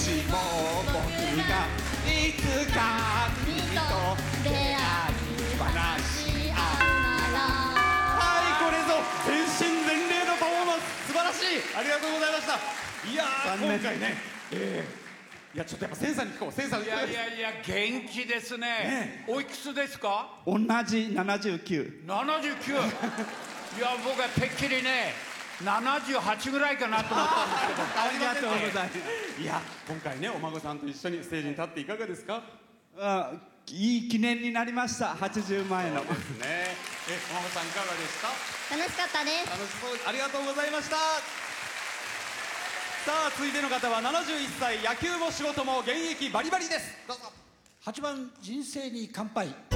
しも僕がいつか君と出会い話合うなら。はい、これぞ全身全霊のパフォーマンス、素晴らしい。ありがとうございました。いやー、今回ね、いやちょっとやっぱセンサーに聞こう。センサーに聞こう。 いや元気ですね。おいくつですか？ 同じ79。 79。いや僕はてっきりね78ぐらいかなと思ったんですけど。 ありがとうございます。 いや今回ね、お孫さんと一緒にステージに立っていかがですか？ いい記念になりました。80万円の。 そうですね。お孫さんいかがでした？ 楽しかったです。 楽しそう。ありがとうございました。さあ続いての方は71歳、野球も仕事も現役バリバリです。どうぞ。 8番人生に乾杯。